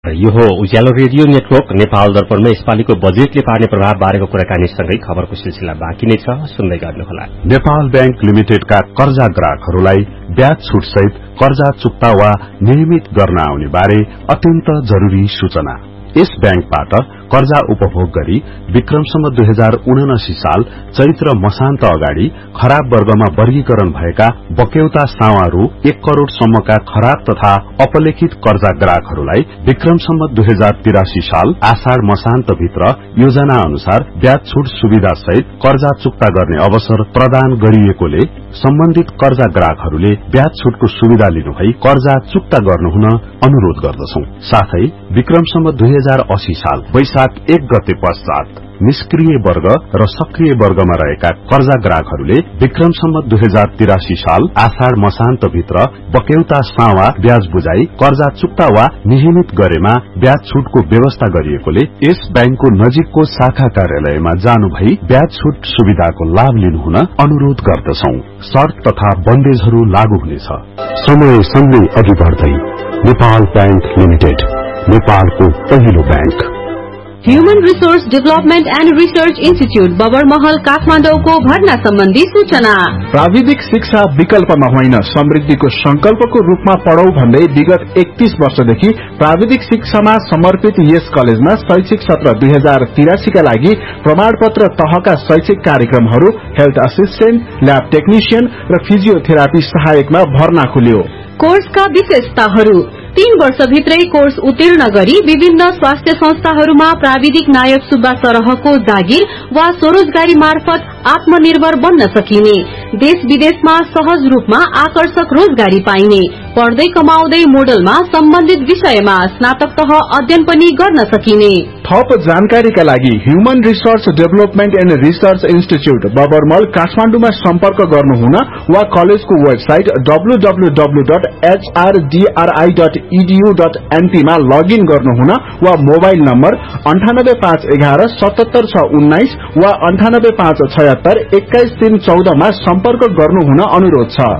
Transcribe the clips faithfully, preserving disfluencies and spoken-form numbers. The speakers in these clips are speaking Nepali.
यो हो उज्यालो रेडियो नेटवर्क नेपाल दर्पणमा यसपालिको बजेटले पार्ने प्रभाव बारेको कुराकानीसँगै खबरको सिलसिला बाँकी नै छ, सुन्दै गर्नुहोला। नेपाल बैंक लिमिटेडका कर्जा ग्राहकहरूलाई ब्याज छुट सहित कर्जा चुक्ता वा नियमित गर्न आउने बारे अत्यन्त जरूरी सूचना। यस बैंकबाट कर्जा उपभोग गरी विक्रमसम्म दुई हजार उनासी साल चैत्र मसान्त अगाडि खराब वर्गमा वर्गीकरण भएका बक्यौता सावा रु एक करोड़ सम्मका खराब तथा अपलेखित कर्जा ग्राहकहरूलाई विक्रमसम्म दुई हजार तिरासी साल आषाढ़ मसान्त भित्र योजना अनुसार ब्याज छुट सुविधा सहित कर्जा चुक्ता गर्ने अवसर प्रदान गरिएकोले सम्बन्धित कर्जा ग्राहकहरूले ब्याज छुटको सुविधा लिनुभई कर्जा चुक्ता गर्नुहुन अनुरोध गर्दछौं। साथै विक्रमसम्म दुई हजार अस्सी साल वैशाख एक गते पश्चात निष्क्रिय वर्ग र सक्रिय वर्गमा रहेका कर्जा ग्राहकहरूले विक्रमसम्म दुई हजार तिरासी साल आषाढ़ मसान्त भित्र बक्यौता सावा ब्याज बुझाई कर्जा चुक्ता वा नियमित गरेमा ब्याज छुटको व्यवस्था गरिएकोले यस बैंकको नजिकको शाखा कार्यालयमा जानु भई ब्याज छुट सुविधाको लाभ लिनुहुन अनुरोध गर्दछौं। शर्त तथा बन्देजहरू लागू हुनेछ। समय सँगै अघि बढ्दै नेपाल बैंक लिमिटेड, नेपालको पहिलो bank. Human resource development and research institute Babarmahal काठमाडौँको भर्ना सम्बन्धी सूचना। प्राविधिक शिक्षा विकल्पमा होइन, समृद्धिको संकल्पको रूपमा पढौ भन्दै विगत एकतीस वर्षदेखि प्राविधिक शिक्षामा समर्पित यस कलेजमा शैक्षिक सत्र दुई हजार तिरासी का लागि प्रमाणपत्र तहका शैक्षिक कार्यक्रमहरू हेल्थ असिस्टेन्ट, ल्याब टेक्निशियन र फिजियोथेरापी सहायकमा भर्ना खुल्यो। कोर्सका विशेषताहरू: तीन वर्षभित्रै कोर्स उत्तीर्ण गरी विभिन्न स्वास्थ्य संस्थाहरूमा प्राविधिक नायक सुब्बा सरहको जागिर वा स्वरोजगारी मार्फत आत्मनिर्भर बन्न सकिने, देश विदेशमा सहज रूपमा आकर्षक रोजगारी पाइने, पढ्दै कमाउँदै मोडलमा सम्बन्धित विषयमा स्नातक तह अध्ययन पनि गर्न सकिने। थप जानकारीका लागि human resource development and research institute बबरमल काठमाडौँमा सम्पर्क गर्नुहुन वा कलेजको website W W W dot H R D R I dot E D you dot an P मा लगइन गर्नुहुन वा मोबाइल नम्बर अन्ठानब्बे पाँच एघार सतहत्तर छ उन्नाइस वा अन्ठानब्बे पाँच छयत्तर एक्काइस तीन चौध मा सम्पर्क गर्नुहुन अनुरोध छ।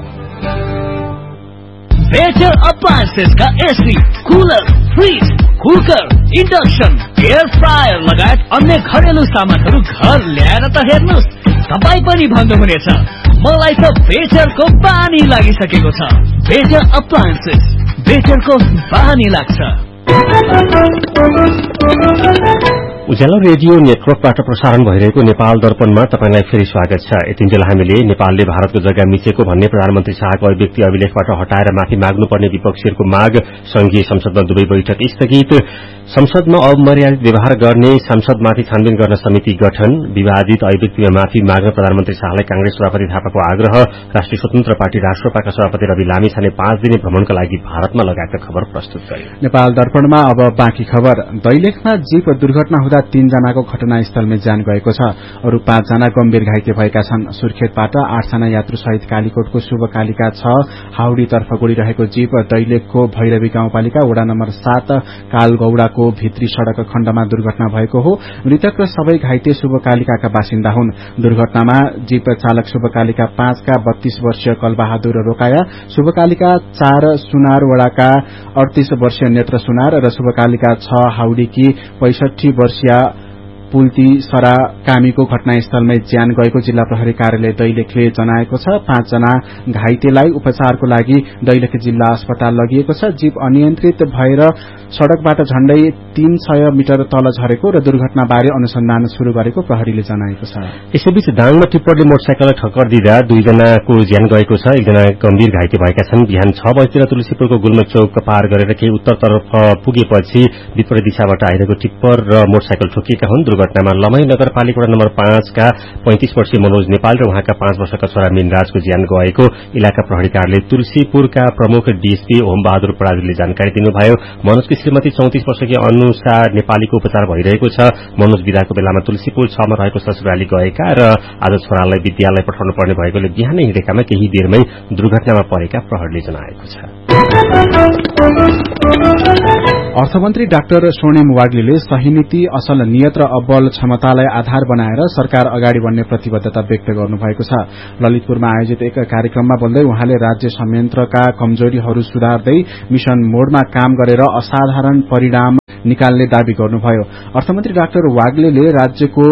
Better अप्लायन्सेसका AC, cooler, fridge, cooker, induction, air fryer लगायत अन्य घरेलु सामानहरू घर ल्याएर त हेर्नुस्, तपाई पनि भन्नुहुनेछ मलाई त बेटरको बानी लागिसकेको छ। बेटर अप्लायन्सेस, बेटरको बानी लाग्छ। उज्यालो रेडियो नेटवर्कबाट प्रसारण भइरहेको नेपाल दर्पणमा तपाईंलाई फेरि स्वागत छ। यतिन्जेल हामीले नेपालले भारतको जग्गा मिचेको भन्ने प्रधानमन्त्री शाहको अभिव्यक्ति अभिलेखबाट हटाएर माफी माग्नुपर्ने विपक्षीहरूको माग, संघीय संसदमा दुवै बैठक स्थगित, संसदमा अमर्यादित व्यवहार गर्ने सांसदमाथि छानबिन गर्न समिति गठन, विवादित अभिव्यक्तिमा माफी माग्न प्रधानमन्त्री शाहलाई कांग्रेस सभापति थापाको आग्रह, राष्ट्रिय स्वतन्त्र पार्टी राष्ट्रपाका सभापति रवि लामिछाने पाँच दिने भ्रमणका लागि भारतमा लगाएका खबर प्रस्तुत गरे। नेपाल दर्पणमा अब बाँकी खबर। दैलेखमा जीप दुर्घटना हुँदा तीन जनाको घटनास्थलमै ज्यान गएको छ। अरू पाँच जना गम्भीर घाइते भएका छन्। सुर्खेतबाट आठ जना यात्रु सहित कालीकोटको शुभकालिका छ हाउडी तर्फ गइरहेको जीप दैलेखको भैरवी गाउँपालिका वडा नम्बर सात कालगौड़ाको भित्री सड़क खण्डमा दुर्घटना भएको हो। मृतक र सबै घाइते शुभकालिकाका बासिन्दा हुन्। दुर्घटनामा जीप चालक शुभकालिका पाँच का बत्तीस वर्षीय कलबहादुर रोकाया, शुभकालिका चार सुनार वडाका अड़तीस वर्षीय नेत्र सुनार र शुभकालिका छ हाउडीकी पैंसठी वर्षीय पुल्ती सरा कामीको घटनास्थलमै ज्यान गएको जिल्ला प्रहरी कार्यालय दैलेखले जनाएको छ। पाँच जना घाइतेलाई उपचारको लागि दैलेख जिल्ला अस्पताल लगिएको छ। जीप अनियन्त्रित भएर सड़कबाट झण्डै तीन सय मिटर तल झरेको र दुर्घटना बारे अनुसन्धान शुरू गरेको प्रहरीले जनाएको छ। यसैबीच दाङमा टिप्परले मोटरसाइकललाई ठक्कर दिँदा दुईजनाको ज्यान गएको छ, एकजना गम्भीर घाइते भएका छन्। बिहान छ बजेतिर तुलसीपुरको गुल्म चौक पार गरेर केही उत्तरतर्फ पुगेपछि विपरीत दिशाबाट आइरहेको टिप्पर र मोटरसाइकल ठोकिएका हुन्। दुर्घटनामा लमही नगरपालिका नम्बर पाँच का पैंतीस वर्षीय मनोज नेपाल र उहाँका पाँच वर्षका छोरा मिनराजको ज्यान गएको इलाका प्रहरी कार्यालय तुलसीपुरका प्रमुख डीएसपी ओम बहादुर पराजुलीले जानकारी दिनुभयो। मनोजकी श्रीमती चौतिस वर्षकी अनुषा नेपालीको उपचार भइरहेको छ। मनोज विदाको बेलामा तुलसीपुर छमा रहेको ससुराली गएका र आज छोरालाई विद्यालय पठाउनु पर्ने भएकोले बिहानै हिँडेकामा केही बेरमै दुर्घटनामा परेका प्रहरीले जनाएको छ। अर्थमन्त्री डाक्टर स्वर्णिम वाग्लीले सही नीति, असल नियत र अब बल क्षमतालाई आधार बनाएर सरकार अगाडि बढ्ने प्रतिबद्धता व्यक्त गर्नुभएको छ। ललितपुरमा आयोजित एक कार्यक्रममा बोल्दै उहाँले राज्य संयन्त्रका कमजोरीहरू सुधार्दै मिशन मोडमा काम गरेर असाधारण परिणाम निकाल्ने दावी गर्नुभयो। अर्थमन्त्री डाक्टर वाग्लेले राज्यको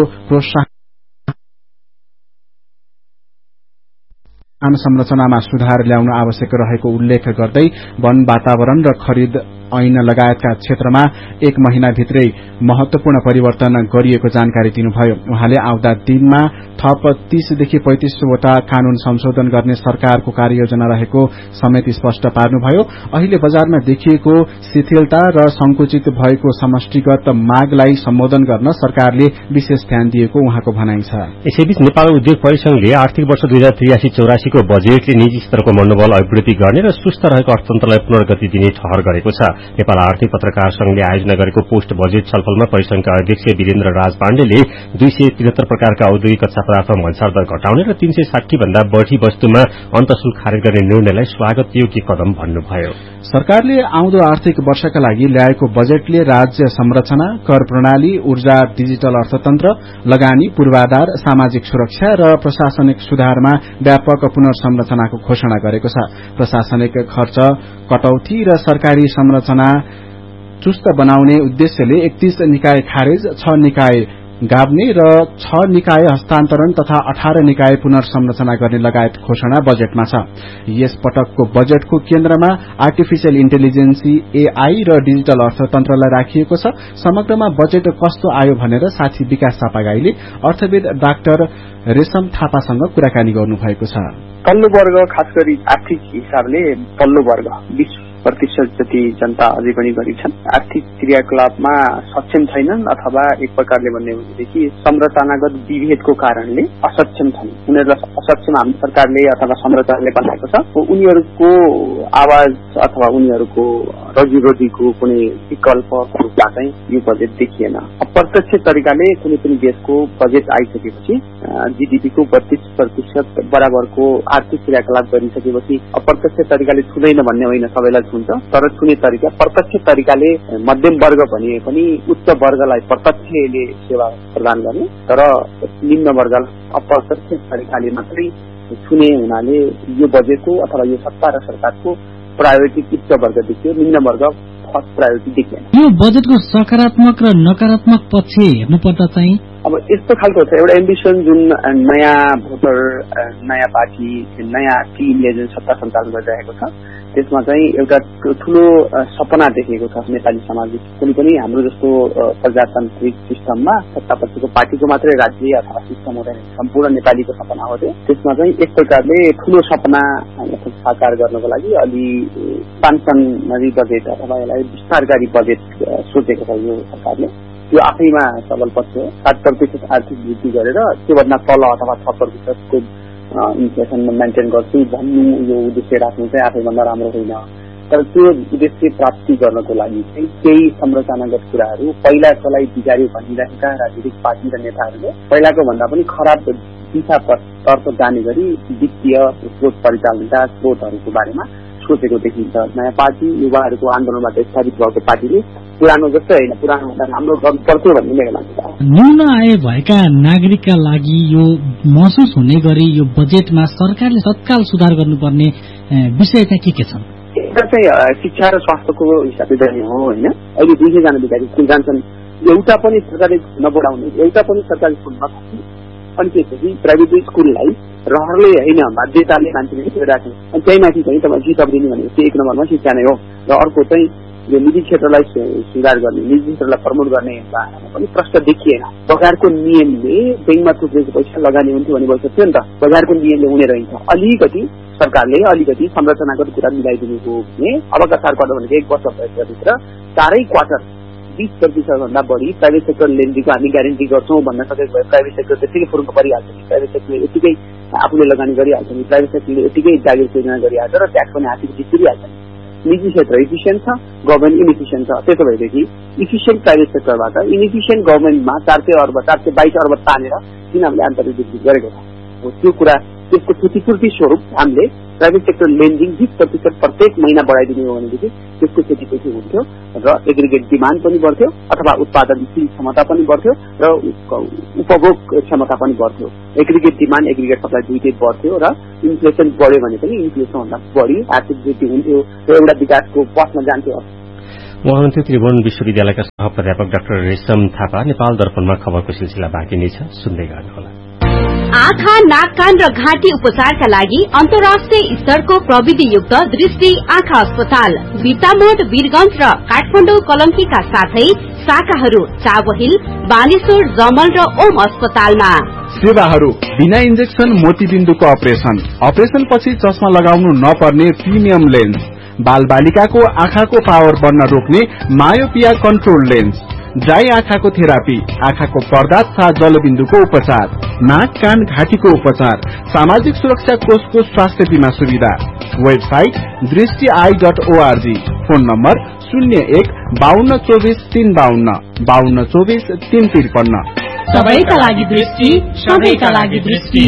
प्रोत्साहन संरचनामा सुधार ल्याउन आवश्यक रहेको उल्लेख गर्दै वन वातावरण र खरिद ऐन लगायतका क्षेत्रमा एक महिनाभित्रै महत्वपूर्ण परिवर्तन गरिएको जानकारी दिनुभयो। उहाँले आउँदा दिनमा थप तीसदेखि पैंतीसवटा कानून संशोधन गर्ने सरकारको कार्ययोजना रहेको समेत स्पष्ट पार्नुभयो। अहिले बजारमा देखिएको शिथिलता र संकुचित भएको समष्टिगत मागलाई सम्बोधन गर्न सरकारले विशेष ध्यान दिएको उहाँको भनाइ छ। यसैबीच नेपाल उद्योग परिसंघले आर्थिक वर्ष दुई हजार त्रियासी चौरासी को बजेटले निजी क्षेत्रको मनोबल अभिवृद्धि गर्ने र सुस्थ रहेको अर्थतन्त्रलाई पुनर्गति दिने ठहर गरेको छ। नेपाल आर्थिक पत्रकार संघले आयोजना गरेको पोस्ट बजेट छलफलमा परिसंघका अध्यक्ष वीरेन्द्र राज पाण्डेले दुई सय त्रिहत्तर प्रकारका औद्योगिक कच्चा पदार्थ भन्सार दर घटाउने र तीन सय साठी भन्दा बढ़ी वस्तुमा अन्तशुल्क खारेज गर्ने निर्णयलाई स्वागत योग्य कदम भन्नुभयो। सरकारले आउँदो आर्थिक वर्षका लागि ल्याएको बजेटले राज्य संरचना, कर प्रणाली, ऊर्जा, डिजिटल अर्थतन्त्र, लगानी, पूर्वाधार, सामाजिक सुरक्षा र प्रशासनिक सुधारमा व्यापक पुनर्संरचनाको घोषणा गरेको छ। प्रशासनिक खर्च कटौती र सरकारी संरचना चुस्त बनाउने उद्देश्यले एकतीस निकाय खारेज, छ निकाय गाब्ने र छ निकाय हस्तान्तरण तथा अठार निकाय पुनर्संरचना गर्ने लगायत घोषणा बजेटमा छ। यस पटकको बजेटको केन्द्रमा आर्टिफिशियल इन्टेलिजेन्सी एआई र डिजिटल अर्थतन्त्रलाई राखिएको छ। समग्रमा बजेट कस्तो आयो भनेर साथी विकास थापागाईले अर्थविद डाक्टर रेशम थापासँग कुराकानी गर्नुभएको छ। तल्लो वर्ग, खास गरी आर्थिक हिसाबले तल्लो वर्ग बीस प्रतिशत जति जनता अझै पनि गरिब छन्। आर्थिक क्रियाकलापमा सक्षम छैनन् अथवा एक प्रकारले भन्ने हो भनेदेखि संरचनागत विभेदको कारणले असक्षम छन्। उनीहरूलाई असक्षम हाम्रो सरकारले अथवा संरचनाले बनाएको छ। उनीहरूको आवाज अथवा उनीहरूको रोजीरोटीको कुनै विकल्पको रूपमा चाहिँ यो बजेट देखिएन। अप्रत्यक्ष तरिकाले कुनै पनि देशको बजेट आइसकेपछि जीडीपीको बत्तीस प्रतिशत बराबरको आर्थिक क्रियाकलाप गरिसकेपछि अप्रत्यक्ष तरिकाले छुँदैन भन्ने होइन, सबैलाई हुन्छ। तर कुनै तरिका प्रत्यक्ष तरिकाले मध्यम वर्ग भने पनि उच्च वर्गलाई प्रत्यक्षले सेवा प्रदान गर्ने, तर निम्न वर्गलाई अप्रत्यक्ष तरिकाले मात्रै छुने हुनाले यो बजेटको अथवा यो सत्ता र सरकारको प्रायोरिटी उच्च वर्ग देखियो, निम्न वर्ग फर्स्ट प्रायोरिटी देखिएन। यो बजेटको सकारात्मक र नकारात्मक पक्ष हेर्नु पर्दा चाहिँ अब यस्तो खालको छ, एउटा एम्बिसन जुन नयाँ भोटर, नयाँ पार्टी, नयाँ टिमले जुन सत्ता सञ्चालन गरिरहेको छ त्यसमा चाहिँ एउटा ठूलो सपना देखेको छ नेपाली समाजले। कुनै पनि हाम्रो जस्तो प्रजातान्त्रिक सिस्टममा सत्तापक्षको पार्टीको मात्रै राज्य अथवा सिस्टम हुँदैन, सम्पूर्ण नेपालीको सपना हो त्यो। त्यसमा चाहिँ एक प्रकारले ठूलो सपना साकार गर्नको लागि अलि एक्सपान्सनरी बजेट अथवा यसलाई विस्तारकारी बजेट सोचेको छ यो सरकारले। यो आफैमा सबल पक्ष हो। सात प्रतिशत आर्थिक वृद्धि गरेर त्योभन्दा तल अथवा छ प्रतिशतको इन्फ्लेसन मेन्टेन गर्छु भन्नु यो उद्देश्य राख्नु चाहिँ आफैभन्दा राम्रो होइन। तर त्यो उद्देश्य प्राप्ति गर्नको लागि चाहिँ केही संरचनागत कुराहरू पहिलाकोलाई बिगार्यो भनिरहेका राजनीतिक पार्टी र नेताहरूले पहिलाको भन्दा पनि खराब दिशातर्फ जाने गरी वित्तीय स्रोत परिचालनका स्रोतहरूको बारेमा सोचेको देखिन्छ। नयाँ पार्टी युवाहरूको आन्दोलनबाट स्थापित भएको पार्टीले पुरानो जस्तै होइन, पुरानो भन्दा राम्रो गर्नु पर्थ्यो भन्ने मेरो मान्नु छ। न्यून आय भएका नागरिकका लागि यो महसुस हुने गरी यो बजेटमा सरकारले तत्काल सुधार गर्नुपर्ने विषय चाहिँ के के छन्? एउटा चाहिँ शिक्षा र स्वास्थ्यको हिसाबले जाने हो होइन। अहिले दुई सयजना विद्यार्थी स्कुल जान्छन्, एउटा पनि सरकारले नबढाउने, एउटा पनि सरकारी स्कुल नथप्ने, अनि त्यसपछि प्राइभेट स्कुललाई रहरले होइन बाध्यताले मान्छेले राख्ने, अनि त्यही माथि चाहिँ तपाईँ फी थपिदिने भनेको चाहिँ एक नम्बरमा शिक्षा नै हो। र अर्को चाहिँ यो निजी क्षेत्रलाई सुधार गर्ने, निजी क्षेत्रलाई प्रमोट गर्ने बारेमा पनि प्रश्न देखिएन। बजारको नियमले ब्याङ्कमा थुप्रेको पैसा लगानी हुन्थ्यो भन्ने भइसक्यो थियो नि त। बजारको नियमले हुने रहन्छ। अलिकति सरकारले अलिकति संरचनागत कुरा मिलाइदिनुको भने अबका चार क्वार्टर भनेको एक वर्षभित्र चारै क्वार्टर बीस प्रतिशत भन्दा बढी प्राइभेट सेक्टर लेन्डीको हामी ग्यारेन्टी गर्छौँ भन्न सकेको भए प्राइभेट सेक्टर त्यतिकै फुर्क परिहाल्छ नि, प्राइभेट सेक्टरले यतिकै आफूले लगानी गरिहाल्छ नि, प्राइभेट सेक्टरले यतिकै जागिर सिर्जना गरिहाल्छ र ट्याक्स पनि आफूले तिरिहाल्छ नि। निजी क्षेत्र इफिसियन्ट छ, गभर्मेन्ट इनइफिसियन्ट छ। त्यसो भएदेखि इफिसियन्ट प्राइभेट सेक्टरबाट इनइफिसियन्ट गभर्मेन्टमा चार सय अर्ब चार सय बाइस अर्ब तानेर किन हामीले आन्तरिक वृद्धि गरेको छ, त्यो कुरा त्यसको क्षतिपूर्ति स्वरूप हामीले प्राइभेट सेक्टर लेन्डिङ बीस प्रतिशत प्रत्येक महिना बढाइदिने हो भनेदेखि त्यसको क्षतिपूर्ति हुन्थ्यो र एग्रिगेट डिमान्ड पनि बढ्थ्यो अथवा उत्पादनशील क्षमता पनि बढ्थ्यो र उपभोग क्षमता पनि बढ्थ्यो। एग्रिगेट डिमान्ड एग्रिगेट सप्लाई दुईटै बढ्थ्यो र इन्फ्लेसन बढ्यो भने पनि इन्फ्लेसनभन्दा बढी आर्थिक वृद्धि हुन्थ्यो र एउटा विकासको पथमा जान्थ्यो। उहाँ हुनुहुन्थ्यो त्रिभुवन विश्वविद्यालयका सह प्राध्यापक डाक्टर रेशम थापा। नेपाल दर्पणमा खबरको सिलसिला बाँकी नै छ, सुन्दै गर्नुहोला। आँखा, नाक, कान र घाँटी उपचारका लागि अन्तर्राष्ट्रिय स्तरको प्रविधियुक्त दृष्टि आँखा अस्पताल बिर्तामोड, वीरगंज र काठमाडौँ कलंकीका साथै शाखाहरू चाबहिल, बालेश्वर, जमल र ओम अस्पतालमा। सेवाहरू बिना इन्जेक्सन मोतीबिन्दुको अपरेशन, अपरेशन पछि चस्मा लगाउनु नपर्ने प्रिमियम लेन्स, बाल बालिकाको आँखाको पावर बढ्न रोक्ने मायोपिया कन्ट्रोल लेन्स, ड्राई आँखाको थेरापी, आँखाको पर्दा तथा जलबिन्दुको उपचार, नाक, कान, घाँटीको उपचार, सामाजिक सुरक्षा कोषको स्वास्थ्य बीमा सुविधा। वेबसाइट दृष्टि I dot ORG. Phone number शून्य एक बाहन्न चौबिस तीन बाहन्न बाहन्न चौबिस तीन त्रिपन्न। सबैका लागि दृष्टि, सबैका लागि दृष्टि।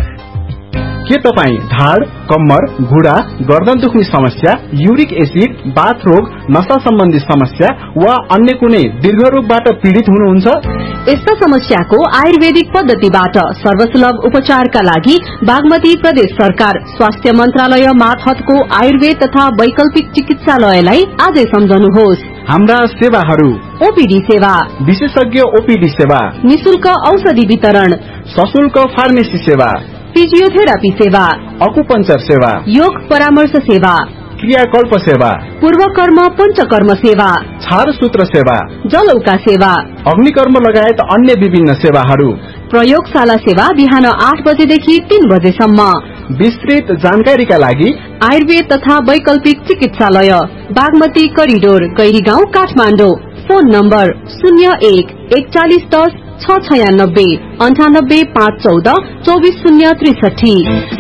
के तपाईँ ढाड, कम्मर, घुँडा, गर्दन दुख्ने समस्या, युरिक एसिड, बाथ रोग, नशा सम्बन्धी समस्या वा अन्य कुनै दीर्घ रोगबाट पीड़ित हुनुहुन्छ? यस्ता समस्याको आयुर्वेदिक पद्धतिबाट सर्वसुलभ उपचारका लागि बागमती प्रदेश सरकार स्वास्थ्य मन्त्रालय मातहतको आयुर्वेद तथा वैकल्पिक चिकित्सालयलाई आजै सम्झनुहोस्। हाम्रा सेवाहरू: ओपीडी सेवा, विशेषज्ञ ओपीडी सेवा, निशुल्क औषधि वितरण, सशुल्क फार्मेसी सेवा, फिजियोथेरापी सेवा, अकुपंचर सेवा, योग परामर्श सेवा, क्रियाकल्प सेवा, पूर्वकर्म पञ्चकर्म सेवा, छार सूत्र सेवा, जलौका सेवा, अग्निकर्म लगायत अन्य विभिन्न सेवाहरू। प्रयोगशाला सेवा बिहान आठ बजेदेखि तीन बजेसम्म। विस्तृत जानकारीका लागि आयुर्वेद तथा वैकल्पिक चिकित्सालय Bagmati corridor, Gairigaun, Kathmandu. Phone number शून्य एक एकचालिस दस छ छयानब्बे अन्ठानब्बे पाँच चौध चौबिस शून्य त्रिसठी।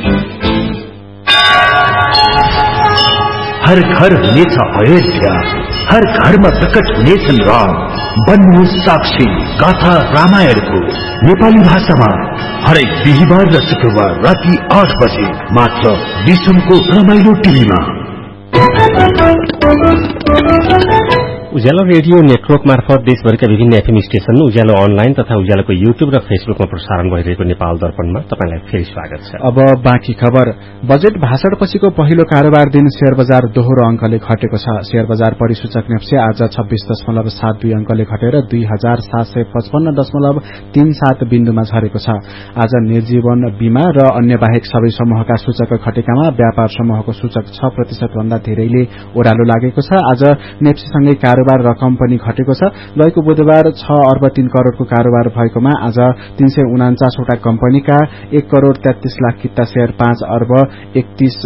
हर घर हुनेछ अयोध्या, हर घरमा प्रकट हुनेछन् राम। बन्नुहोस् साक्षी गाथा रामायणको नेपाली भाषामा हरेक बिहिबार र शुक्रबार राति आठ बजे मात्र विश्वको रमाइलो टिभीमा। उज्यालो रेडियो नेटवर्क मार्फत देशभरिका विभिन्न एफएम स्टेशन, उज्यालो अनलाइन तथा उज्यालोको युट्युब र फेसबुकमा प्रसारण भइरहेको नेपाल दर्पणमा तपाईलाई फेरि स्वागत छ। अब बाँकी खबर। बजेट भाषण पछिको पहिलो कारोबार दिन शेयर बजार दोहोरो अंकले घटेको छ। शेयर बजार परिसूचक नेप्से आज छब्बीस दशमलव सात दुई अंकले घटेर दुई हजार सात सय पचपन्न दशमलव तीन सात बिन्दुमा झरेको छ। आज निर्जीवन बीमा र अन्य बाहेक सबै समूहका सूचक घटेकामा व्यापार समूहको सूचक छ प्रतिशत भन्दा धेरैले ओह्रालो लागेको छ। आज नेप्सेसँगै कारोबार रकम पनि घटेको छ। गएको बुधबार छ अर्ब तीन करोड़को कारोबार भएकोमा आज तीन सय उनाचासवटा कम्पनीका एक करोड़ तेत्तीस लाख किता शेयर पाँच अर्ब एकतीस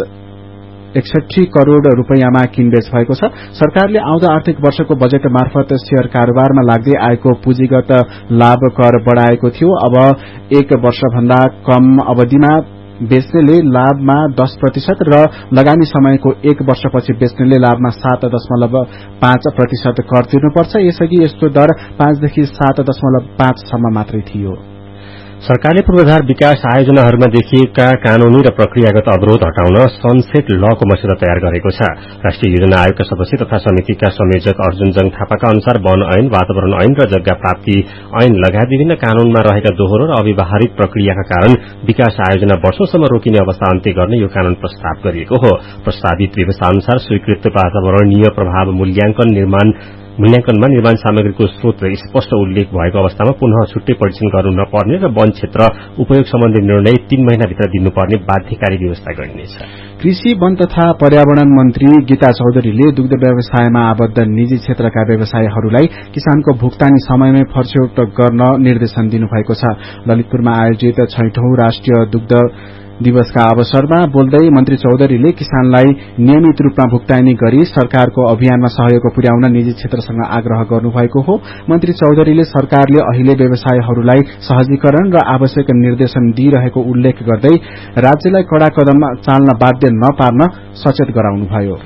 एकसठी करोड़ रूपियाँमा किनबेच भएको छ। सरकारले आउँदो आर्थिक वर्षको बजेट मार्फत शेयर कारोबारमा लाग्दै आएको पुँजीगत लाभ कर बढ़ाएको थियो। अब एक वर्षभन्दा कम अवधिमा बेच्नेले लाभमा दस प्रतिशत र लगानी समयको एक वर्षपछि बेच्नेले लाभमा सात दशमलव पाँच प्रतिशत कर तिर्नुपर्छ। यसअघि यस्तो दर पाँचदेखि सात दशमलव पाँचसम्म मात्रै थियो। सरकारले पूर्वाधार विकास आयोजनाहरूमा देखिएका कानूनी र प्रक्रियागत अवरोध हटाउन सनसेट लको मस्यौदा तयार गरेको छ। राष्ट्रिय योजना आयोगका सदस्य तथा समितिका संयोजक अर्जुन जङ थापाका अनुसार वन ऐन, वातावरण ऐन र जग्गा प्राप्ति ऐन लगायत विभिन्न कानूनमा रहेका दोहोरो र अव्यवहारिक प्रक्रियाका कारण विकास आयोजना वर्षौंसम्म रोकिने अवस्था अन्त्य गर्ने यो कानून प्रस्ताव गरिएको हो। प्रस्तावित व्यवस्था अनुसार स्वीकृत वातावरणीय प्रभाव मूल्याङ्कन निर्माण मूल्याङ्कनमा निर्माण सामग्रीको स्रोत र स्पष्ट उल्लेख भएको अवस्थामा पुनः छुट्टै परीक्षण गर्नु नपर्ने र वन क्षेत्र उपयोग सम्बन्धी निर्णय तीन महिनाभित्र दिनुपर्ने बाध्यकारी व्यवस्था गरिनेछ। कृषि, वन तथा पर्यावरण मन्त्री गीता चौधरीले दुग्ध व्यवसायमा आबद्ध निजी क्षेत्रका व्यवसायीहरूलाई किसानको भुक्तानी समयमै फर्स्यौट गर्न निर्देशन दिनुभएको छ। ललितपुरमा आयोजित छैठौं राष्ट्रिय दुग्ध दिवसका अवसरमा बोल्दै मन्त्री चौधरीले किसानलाई नियमित रूपमा भुक्तानी गरी सरकारको अभियानमा सहयोग पुर्याउन निजी क्षेत्रसँग आग्रह गर्नुभएको हो। मन्त्री चौधरीले सरकारले अहिले व्यवसायीहरूलाई सहजीकरण र आवश्यक निर्देशन दिइरहेको उल्लेख गर्दै राज्यलाई कड़ा कदम चाल्न बाध्य नपार्न सचेत गराउनुभयो।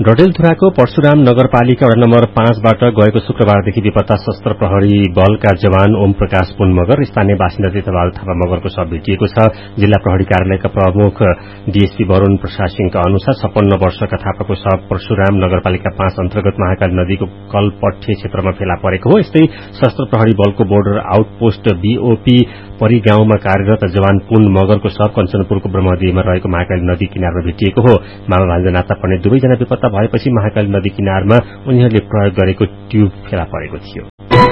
डडेलधुराको परशुराम नगरपालिका वडा नम्बर पाँचबाट गएको शुक्रबारदेखि बेपत्ता सशस्त्र प्रहरी बलका जवान ओम प्रकाश पुन मगर स्थानीय बासिन्दा तीर्थबाल थापा मगरको शव भेटिएको छ। जिल्ला प्रहरी कार्यालयका प्रमुख डीएसपी वरूण प्रसाद सिंहका अनुसार छप्पन्न वर्षका थापाको शव परशुराम नगरपालिका पाँच अन्तर्गत महाकाली नदीको कलपट्टे क्षेत्रमा फेला परेको हो। यस्तै सशस्त्र प्रहरी बलको बोर्डर आउटपोस्ट बीओपी परी गाउँमा कार्यरत जवान पुन मगरको शव कञ्चनपुरको ब्रह्मदेवीमा रहेको महाकाली नदी किनारमा भेटिएको हो। मामा भान्जा नाता पर्ने दुवैजना बेपत्ता भएपछि महाकाली नदी किनारमा उनीहरूले प्रयोग गरेको ट्यूब फेला परेको थियो।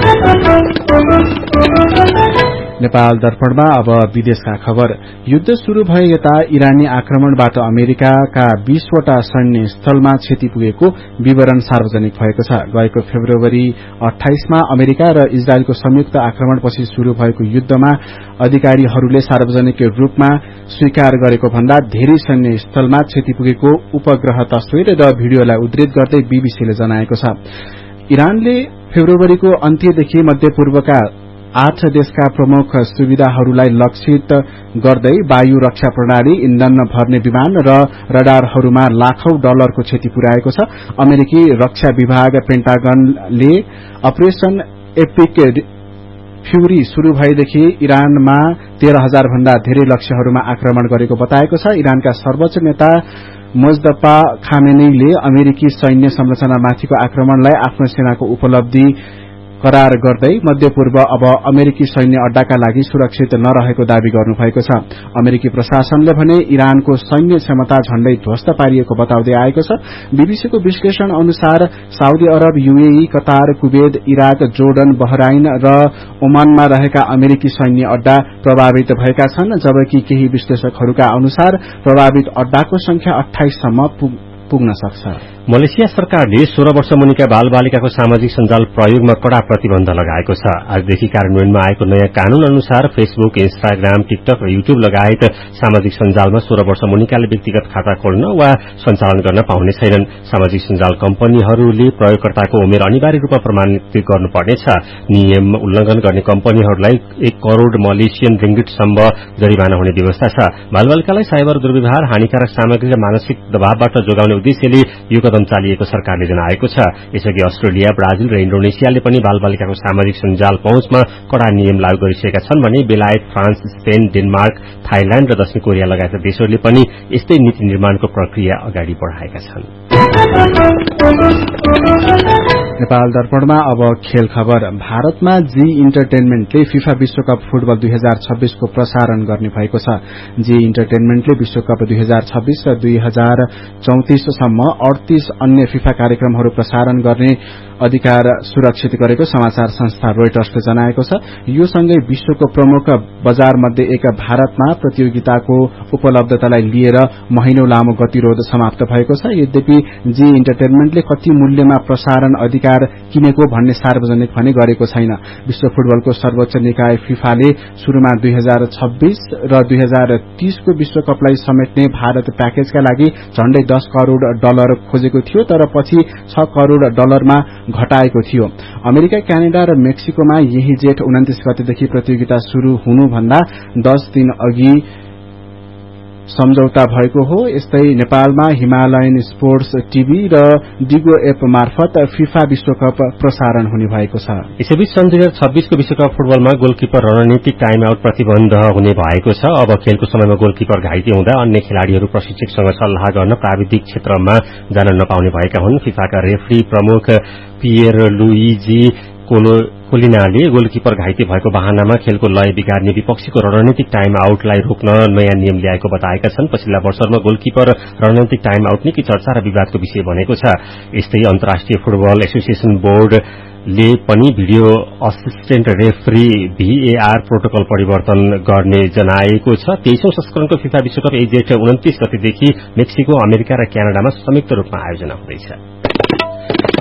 नेपाल दर्पणमा अब विदेशका खबर। युद्ध शुरू भए यता इरानी आक्रमणबाट अमेरिकाका बीसवटा सैन्य स्थलमा क्षति पुगेको विवरण सार्वजनिक भएको छ। गएको फेब्रुअरी अठाइसमा अमेरिका र इजरायलको संयुक्त आक्रमणपछि शुरू भएको युद्धमा अधिकारीहरूले सार्वजनिक रूपमा स्वीकार गरेको भन्दा धेरै सैन्य स्थलमा क्षति पुगेको उपग्रह तस्विर र भिडियोलाई उद्धृत गर्दै बीबीसीले जनाएको छ। इरानले फेब्रुअरीको अन्त्यदेखि मध्यपूर्वका आठ देशका प्रमुख सुविधाहरूलाई लक्षित गर्दै वायु रक्षा प्रणाली, इन्धन भर्ने विमान र रडारहरूमा लाखौं डलरको क्षति पुर्याएको छ। अमेरिकी रक्षा विभाग पेन्टागनले अपरेशन एपिक फ्यूरी शुरू भएदेखि इरानमा तेह्र हजार भन्दा धेरै लक्ष्यहरूमा आक्रमण गरेको बताएको छ। इरानका सर्वोच्च नेता मोजदफा खामेनीले अमेरिकी सैन्य संरचनामाथिको आक्रमणलाई आफ्नो सेनाको उपलब्धि करार गर्दै मध्यपूर्व अब अमेरिकी सैन्य अड्डाका लागि सुरक्षित नरहेको दावी गर्नुभएको छ। अमेरिकी प्रशासनले भने इरानको सैन्य क्षमता झण्डै ध्वस्त पारिएको बताउँदै आएको छ। बीबीसीको विश्लेषण अनुसार Saudi Arab, UAE, Qatar, Kuwait, Iraq, Jordan, Bahrain र ओमानमा रहेका अमेरिकी सैन्य अड्डा प्रभावित भएका छन्, जबकि केही विश्लेषकहरूका अनुसार प्रभावित अड्डाको संख्या अठाइससम्म पुग्न सक्छ। मलेसिया सरकारले सोह्र वर्ष मुनिका बाल बालिकाको सामाजिक सञ्जाल प्रयोगमा कड़ा प्रतिबन्ध लगाएको छ। आजदेखि कार्यान्वयनमा आएको नयाँ कानून अनुसार फेसबुक, इन्स्टाग्राम, टिकटक र युट्युब लगायत सामाजिक सञ्जालमा सोह्र वर्ष मुनिकाले व्यक्तिगत खाता खोल्न वा सञ्चालन गर्न पाउने छैनन्। सामाजिक सञ्जाल कम्पनीहरूले प्रयोगकर्ताको उमेर अनिवार्य रूपमा प्रमाणित गर्नुपर्नेछ। नियम उल्लंघन गर्ने कम्पनीहरूलाई एक करोड़ मलेसियन रिंगिटसम्म जरिवाना हुने व्यवस्था छ। बालबालिकालाई साइबर दुर्व्यवहार, हानिकारक सामग्री र मानसिक दबावबाट जोगाउने उद्देश्यले यो कदम चालिएको सरकारले जनाएको छ। यसअघि अस्ट्रेलिया, ब्राजिल र इन्डोनेसियाले पनि बालबालिकाको सामाजिक सञ्जाल पहुँचमा कड़ा नियम लागू गरिसकेका छन् भने बेलायत, फ्रान्स, स्पेन, डेनमार्क, थाइल्याण्ड र दक्षिण कोरिया लगायतका देशहरूले पनि यस्तै नीति निर्माणको प्रक्रिया अगाडि बढ़ाएका छन्। नेपाल दर्पणमा अब खेल खबर। भारतमा जी इन्टरटेनमेन्टले फिफा विश्वकप फुटबल दुई हजार छब्बीसको प्रसारण गर्ने भएको छ। जी इन्टरटेनमेन्टले विश्वकप दुई हजार छब्बीस र दुई हजार चौतिससम्म अडतीस अन्य फिफा कार्यक्रमहरू प्रसारण गर्ने अधिकार सुरक्षित गरेको समाचार संस्था रोइटर्सले जनाएको छ। यो सँगै विश्वको प्रमुख बजार मध्ये एक भारतमा प्रतियोगिताको उपलब्धतालाई लिएर महिनौं लामो गतिरोध समाप्त भएको छ। यद्यपि जी इन्टरटेनमेन्टले कति मूल्यमा प्रसारण अधिकार किनेको भन्ने सार्वजनिक भने गरेको छैन। विश्व फुटबलको सर्वोच्च निकाय फिफाले शुरूमा दुई हजार छब्बीस र दुई हजार तीसको विश्वकपलाई समेट्ने भारत प्याकेजका लागि झण्डै दस करोड़ डलर खोजेको थियो, तर पछि छ करोड़ डलरमा घटाएको थियो। अमेरिका, क्यानाडा र मेक्सिकोमा यही जेठ उन्तीस गतेदेखि प्रतियोगिता शुरू हुनुभन्दा दस दिन अघि सम्झौता भएको हो। यस्तै नेपालमा हिमालयन स्पोर्ट्स टीभी र डिगो एप मार्फत फिफा विश्वकप प्रसारण हुने भएको छ। यसैबीच सन् दुई हजार छब्बीसको विश्वकप फुटबलमा गोलकिपर रणनीतिक टाइम आउट प्रतिबन्ध हुने भएको छ। अब खेलको समयमा गोलकिपर घाइते हुँदा अन्य खेलाड़ीहरू प्रशिक्षकसँग सल्लाह गर्न प्राविधिक क्षेत्रमा जान नपाउने भएका हुन्। फिफाका रेफ्री प्रमुख पिएर लुइजी कोलिनाले गोलकिपर घाइते भएको बहानामा खेलको लय बिगार्ने विपक्षीको रणनीतिक टाइम आउटलाई रोक्न नयाँ नियम ल्याएको बताएका छन्। पछिल्ला वर्षहरूमा गोलकिपर रणनीतिक टाइम आउट निकै चर्चा र विवादको विषय बनेको छ। यस्तै अन्तर्राष्ट्रिय फुटबल एसोसिएसन बोर्डले पनि भिडियो असिस्टेन्ट रेफ्री भीएआर प्रोटोकल परिवर्तन गर्ने जनाएको छ। तेइसौं संस्करणको फिफा विश्वकप एक जेठ उन्तीस गतेदेखि मेक्सिको, अमेरिका र क्यानाडामा संयुक्त रूपमा आयोजना हुँदैछ।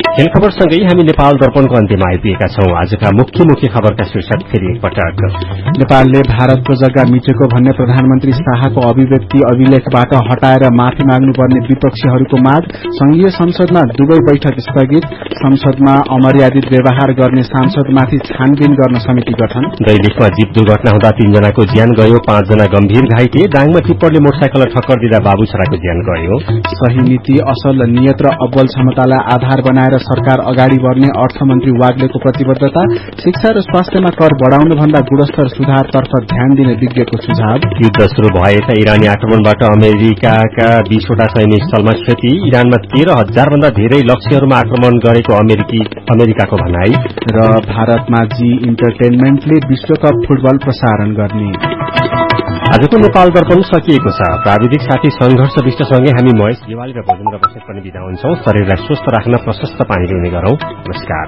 खेल खबरसँगै हामी नेपाल दर्पणको अन्त्यमा आइपुगेका छौं। आजका मुख्य मुख्य खबरका शीर्षक फेरि एकपटक। नेपालले भारतको जग्गा मिचेको भन्ने प्रधानमन्त्री शाहको अभिव्यक्ति अभिलेखबाट हटाएर माफी माग्नुपर्ने विपक्षीहरूको माग। संघीय संसदमा दुवै बैठक स्थगित। संसदमा अमर्यादित व्यवहार गर्ने सांसदमाथि छानबिन गर्न समिति गठन। दैलेखमा जीप दुर्घटना हुँदा तीनजनाको ज्यान गयो, पाँचजना गम्भीर घाइते। दाङमा टिप्परले मोटरसाइकललाई ठक्कर दिँदा बाबु छोराको ज्यान गयो। सही नीति, असल नियत र अब्बल क्षमतालाई आधार बनाएर सरकार अगाडि बढ्ने अर्थमन्त्री वाग्लेको प्रतिबद्धता। शिक्षा र स्वास्थ्यमा कर बढ़ाउनुभन्दा गुणस्तर सुधारतर्फ ध्यान दिने विज्ञको सुझाव। युद्ध शुरू भएता इरानी आक्रमणबाट अमेरिकाका बीसवटा सैन्य स्थलमा क्षति। इरानमा तेह्र हजार भन्दा धेरै लक्ष्यहरूमा आक्रमण गरेको अमेरिकी अमेरिकाको भनाई। र भारतमा जी इन्टरटेनमेन्टले विश्वकप फुटबल प्रसारण गर्ने। आजको नेपाल दर्पण सकिएको छ। प्राविधिक साथी संघर्ष विष्टसँगै हामी महेश दिवाली र भोजन र बसेत पनि बिदा हुन्छौं। शरीरलाई स्वस्थ राख्न प्रशस्त पानी पिउने गरौं। नमस्कार।